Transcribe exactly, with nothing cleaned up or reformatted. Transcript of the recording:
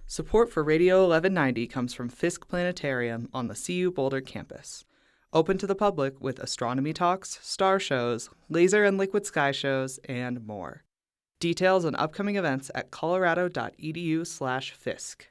Support for Radio eleven ninety comes from Fisk Planetarium on the C U Boulder campus. Open to the public with astronomy talks, star shows, laser and liquid sky shows, and more. Details on upcoming events at colorado dot e d u slash fisk.